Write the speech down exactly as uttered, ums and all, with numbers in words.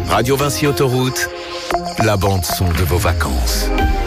Radio Vinci Autoroute, la bande son de vos vacances.